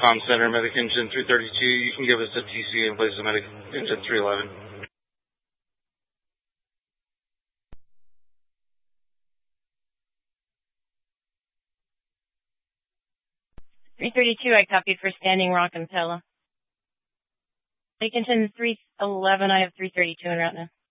Comm Center, Medic Engine 332. You can give us a TC in place of Medic Engine 311. 332, I copied for Standing Rock and Pella. Medic Engine 311, I have 332 en route now.